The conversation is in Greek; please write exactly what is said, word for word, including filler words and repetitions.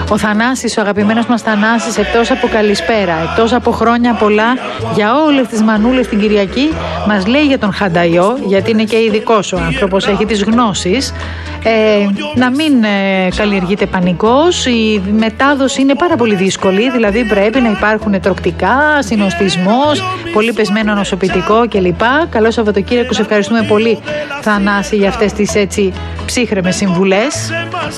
Ο Θανάσης, ο αγαπημένος μας Θανάσης, εκτός από καλησπέρα, εκτός από χρόνια πολλά για όλες τις μανούλες την Κυριακή, μας λέει για τον Χανταϊό, γιατί είναι και ειδικός ο άνθρωπος, έχει τις γνώσεις. Ε, να μην ε, καλλιεργείται πανικός, η μετάδοση είναι πάρα πολύ δύσκολη, δηλαδή πρέπει να υπάρχουν τροκτικά, συνοστισμός, πολύ πεσμένο νοσοποιητικό κλπ. Καλό Σαββατοκύριακο, σε ευχαριστούμε πολύ Θανάση για αυτές τις έτσι ψύχρεμες συμβουλές.